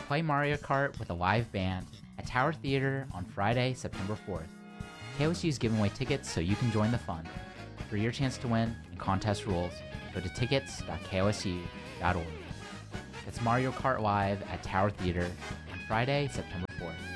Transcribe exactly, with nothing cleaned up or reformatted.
Play Mario Kart with a live band at Tower Theater on Friday, September fourth. K O S U is giving away tickets so you can join the fun. For your chance to win and contest rules, go to tickets dot k o s u dot org. That's Mario Kart Live at Tower Theater on Friday, September fourth.